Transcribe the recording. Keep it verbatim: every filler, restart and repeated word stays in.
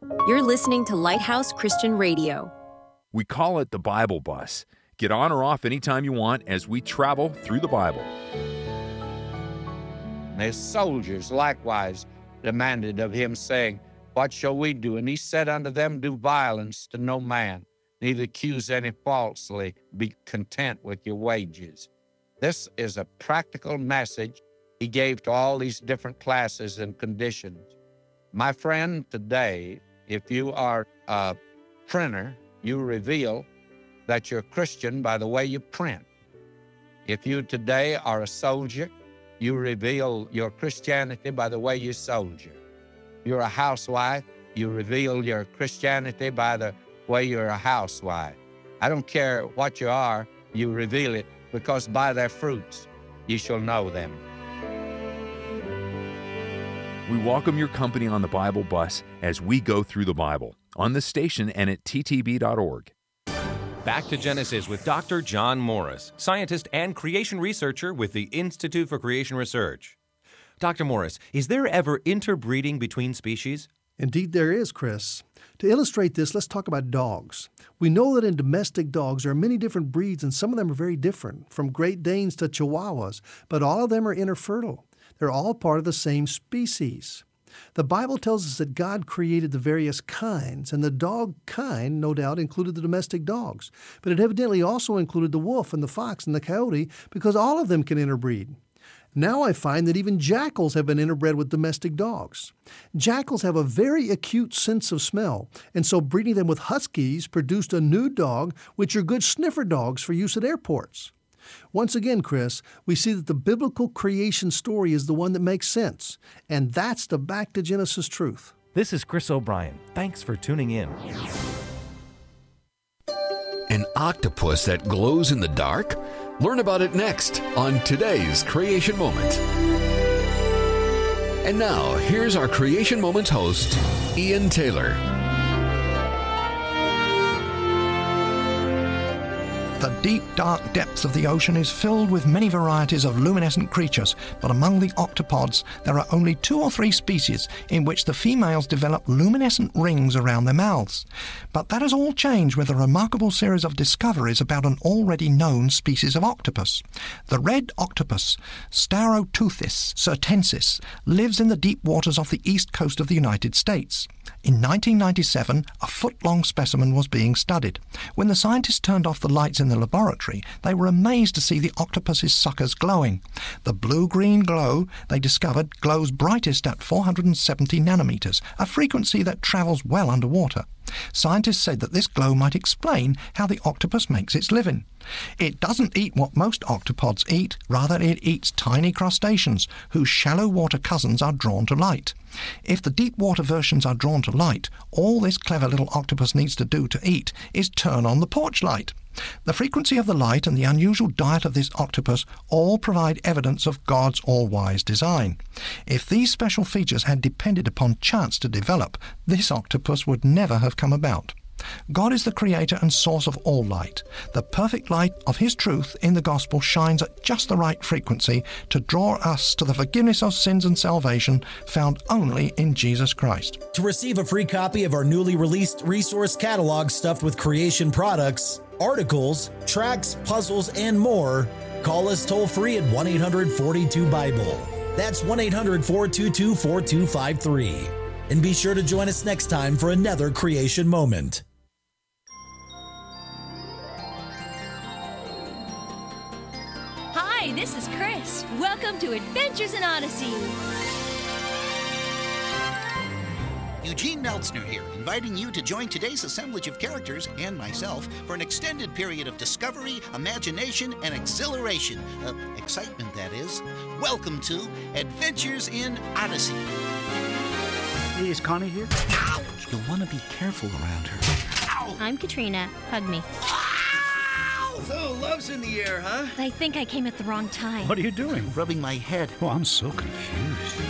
You're listening to Lighthouse Christian Radio. We call it the Bible Bus. Get on or off anytime you want as we travel through the Bible. His soldiers likewise demanded of him, saying, What shall we do? And he said unto them, Do violence to no man, neither accuse any falsely. Be content with your wages. This is a practical message he gave to all these different classes and conditions. My friend, today, if you are a printer, you reveal that you're a Christian by the way you print. If you today are a soldier, you reveal your Christianity by the way you soldier. You're a housewife, you reveal your Christianity by the way you're a housewife. I don't care what you are, you reveal it, because by their fruits you shall know them. We welcome your company on the Bible Bus as we go through the Bible on the station and at t t b dot org. Back to Genesis with Doctor John Morris, scientist and creation researcher with the Institute for Creation Research. Doctor Morris, is there ever interbreeding between species? Indeed there is, Chris. To illustrate this, let's talk about dogs. We know that in domestic dogs there are many different breeds, and some of them are very different, from Great Danes to Chihuahuas, but all of them are interfertile. They're all part of the same species. The Bible tells us that God created the various kinds, and the dog kind, no doubt, included the domestic dogs. But it evidently also included the wolf and the fox and the coyote, because all of them can interbreed. Now I find that even jackals have been interbred with domestic dogs. Jackals have a very acute sense of smell, and so breeding them with huskies produced a new dog, which are good sniffer dogs for use at airports. Once again, Chris, we see that the biblical creation story is the one that makes sense, and that's the Back to Genesis truth. This is Chris O'Brien. Thanks for tuning in. An octopus that glows in the dark? Learn about it next on today's Creation Moment. And now, here's our Creation Moments host, Ian Taylor. The deep, dark depths of the ocean is filled with many varieties of luminescent creatures, but among the octopods, there are only two or three species in which the females develop luminescent rings around their mouths. But that has all changed with a remarkable series of discoveries about an already known species of octopus. The red octopus, Stauroteuthis cirtensis, lives in the deep waters off the east coast of the United States. In nineteen ninety-seven, a foot-long specimen was being studied. When the scientists turned off the lights in the laboratory, they were amazed to see the octopus's suckers glowing. The blue-green glow, they discovered, glows brightest at four hundred seventy nanometers, a frequency that travels well underwater. Scientists said that this glow might explain how the octopus makes its living. It doesn't eat what most octopods eat, rather it eats tiny crustaceans, whose shallow water cousins are drawn to light. If the deep water versions are drawn to light, all this clever little octopus needs to do to eat is turn on the porch light. The frequency of the light and the unusual diet of this octopus all provide evidence of God's all-wise design. If these special features had depended upon chance to develop, this octopus would never have come about. God is the creator and source of all light. The perfect light of His truth in the gospel shines at just the right frequency to draw us to the forgiveness of sins and salvation found only in Jesus Christ. To receive a free copy of our newly released resource catalog stuffed with creation products, articles, tracts, puzzles, and more, call us toll-free at one eight hundred forty-two Bible. That's one eight hundred four two two four two five three. And be sure to join us next time for another creation moment. Hi, this is Chris. Welcome to Adventures in Odyssey. Eugene Meltzner here, inviting you to join today's assemblage of characters and myself for an extended period of discovery, imagination, and exhilaration. Uh, excitement, that is. Welcome to Adventures in Odyssey. Hey, is Connie here? Ow! You'll want to be careful around her. Ow! I'm Katrina. Hug me. So, love's in the air, huh? I think I came at the wrong time. What are you doing? Rubbing my head. Oh, I'm so confused.